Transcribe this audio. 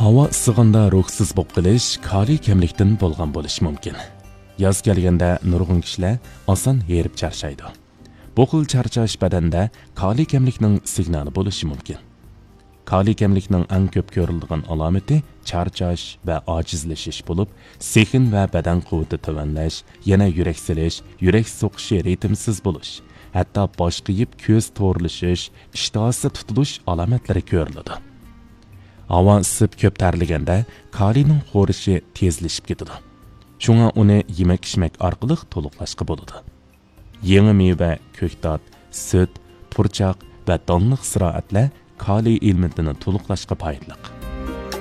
Havo isig'ida ruhsiz bo'lib qolish kaliy kamlikdan bo'lgan bo'lishi mumkin. Yoz kelganda nurg'un kishilar oson herib charchaydi. Bu xil charchash badanda kaliy kamlikning signali bo'lishi mumkin. Kaliy kamlikning eng ko'p ko'riladigan alomati charchash va ojizlashish bo'lib, sekin va badan quvvati tuvanlash, yana yurak silish, yurak so'qishi ritmsiz bo'lish, hatto bosh qiyib ko'z to'rlishish, ishtohasi tutilish alomatlari ko'riladi. Havo isib ko'p tarliganda kaliyning qo'rishi tezlashib ketadi. Shunga uni yemak-ichmak orqali to'liqlashga bo'ladi. Yangi meva, ko'ktot, sut, purchoq va donliq ziroatlar kaliy elementini to'liqlashga foydali.